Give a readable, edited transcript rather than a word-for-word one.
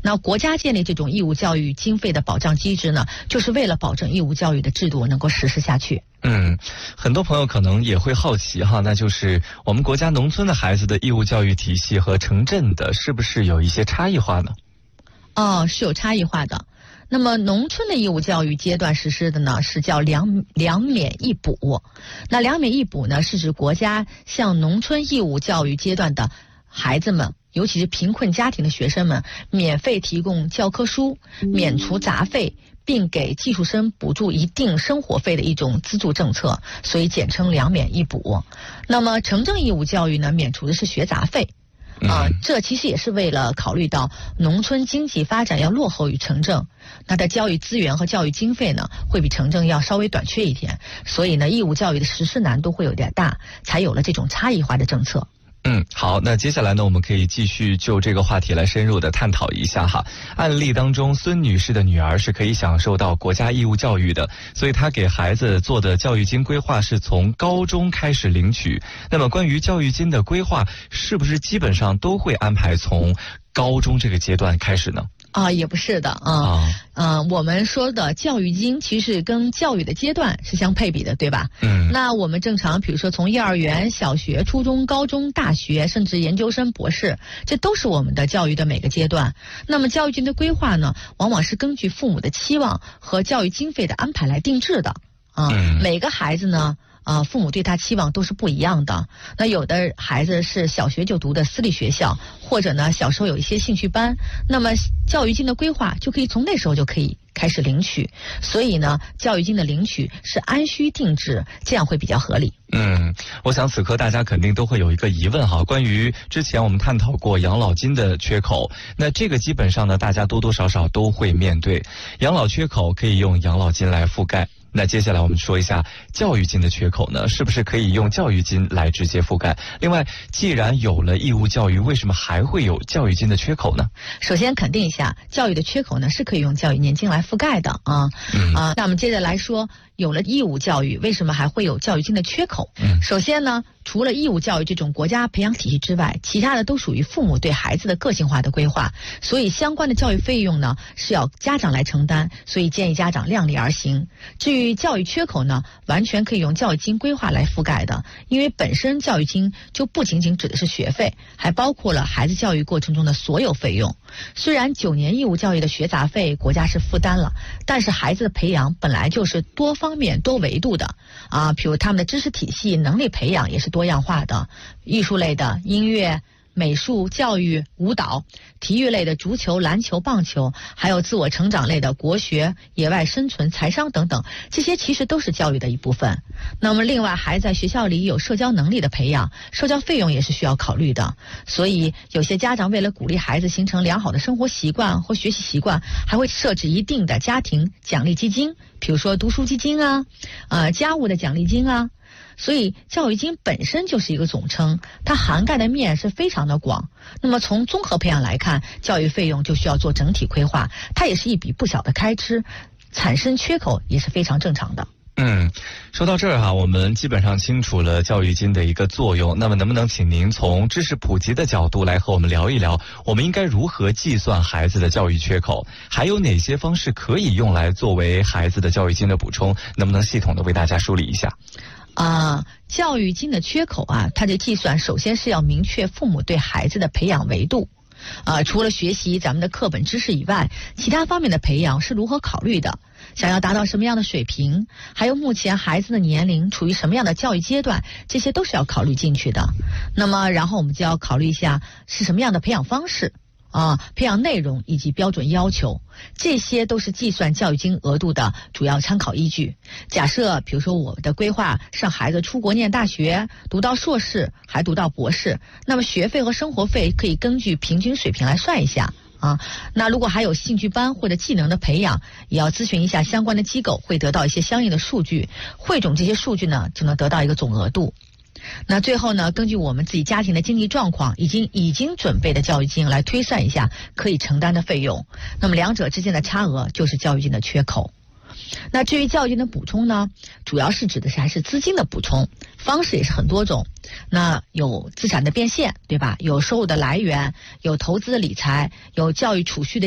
那国家建立这种义务教育经费的保障机制呢，就是为了保证义务教育的制度能够实施下去。 很多朋友可能也会好奇哈，那就是我们国家农村的孩子的义务教育体系和城镇的是不是有一些差异化呢？ 是有差异化的。那么农村的义务教育阶段实施的呢是叫两免一补。那两免一补呢是指国家向农村义务教育阶段的孩子们，尤其是贫困家庭的学生们，免费提供教科书，免除杂费，并给技术生补助一定生活费的一种资助政策，所以简称两免一补。那么城镇义务教育呢，免除的是学杂费。这其实也是为了考虑到农村经济发展要落后于城镇，它的教育资源和教育经费呢会比城镇要稍微短缺一点，所以呢义务教育的实施难度会有点大，才有了这种差异化的政策。 好，那接下来呢，我们可以继续就这个话题来深入的探讨一下哈。案例当中，孙女士的女儿是可以享受到国家义务教育的，所以她给孩子做的教育金规划是从高中开始领取。那么关于教育金的规划，是不是基本上都会安排从高中这个阶段开始呢？ 也不是的我们说的教育金其实跟教育的阶段是相配比的，对吧？那我们正常比如说从幼儿园、小学、初中、高中、大学，甚至研究生、博士，这都是我们的教育的每个阶段。那么教育金的规划呢，往往是根据父母的期望和教育经费的安排来定制的每个孩子呢父母对他期望都是不一样的。那有的孩子是小学就读的私立学校，或者呢小时候有一些兴趣班，那么教育金的规划就可以从那时候就可以开始领取。所以呢教育金的领取是按需定制，这样会比较合理。 我想此刻大家肯定都会有一个疑问哈，关于之前我们探讨过养老金的缺口，那这个基本上呢大家多多少少都会面对。养老缺口可以用养老金来覆盖，那接下来我们说一下教育金的缺口呢，是不是可以用教育金来直接覆盖？另外，既然有了义务教育，为什么还会有教育金的缺口呢？ 首先肯定一下，教育的缺口呢是可以用教育年金来覆盖的那我们接着来说，有了义务教育，为什么还会有教育金的缺口？首先呢，除了义务教育这种国家培养体系之外，其他的都属于父母对孩子的个性化的规划，所以相关的教育费用呢是要家长来承担，所以建议家长量力而行。至于教育缺口呢，完全可以用教育金规划来覆盖的，因为本身教育金就不仅仅指的是学费，还包括了孩子教育过程中的所有费用。虽然9年义务教育的学杂费国家是负担了，但是孩子的培养本来就是多方面多维度的比如他们的知识体系、能力培养也是多样化的，艺术类的音乐、美术、教育、舞蹈，体育类的足球、篮球、棒球，还有自我成长类的国学、野外生存、财商等等，这些其实都是教育的一部分。那么另外还在学校里有社交能力的培养，社交费用也是需要考虑的。所以有些家长为了鼓励孩子形成良好的生活习惯或学习习惯，还会设置一定的家庭奖励基金，比如说读书基金家务的奖励金所以教育金本身就是一个总称，它涵盖的面是非常的广。那么从综合培养来看，教育费用就需要做整体规划，它也是一笔不小的开支，产生缺口也是非常正常的。 说到这儿我们基本上清楚了教育金的一个作用，那么能不能请您从知识普及的角度来和我们聊一聊，我们应该如何计算孩子的教育缺口，还有哪些方式可以用来作为孩子的教育金的补充，能不能系统的为大家梳理一下？ 教育金的缺口它的计算首先是要明确父母对孩子的培养维度。除了学习咱们的课本知识以外，其他方面的培养是如何考虑的，想要达到什么样的水平，还有目前孩子的年龄处于什么样的教育阶段，这些都是要考虑进去的。那么然后我们就要考虑一下是什么样的培养方式培养内容以及标准要求，这些都是计算教育金额度的主要参考依据。假设比如说我的规划让孩子出国念大学，读到硕士还读到博士，那么学费和生活费可以根据平均水平来算一下那如果还有兴趣班或者技能的培养，也要咨询一下相关的机构，会得到一些相应的数据，汇总这些数据呢，就能得到一个总额度。那最后呢，根据我们自己家庭的经济状况，已经准备的教育金来推算一下可以承担的费用，那么两者之间的差额就是教育金的缺口。那至于教育金的补充呢，主要是指的是还是资金的补充，方式也是很多种。那有资产的变现，对吧？有收入的来源，有投资的理财，有教育储蓄的